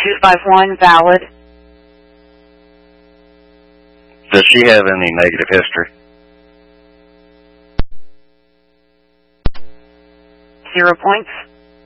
251 valid. Does she have any negative history? 0 points.